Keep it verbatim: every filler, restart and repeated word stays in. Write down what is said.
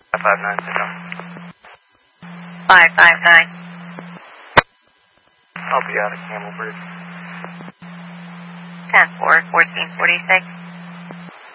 five five nine, signal. five five nine. I'll be out of Camel Bridge. ten four, fourteen forty-six.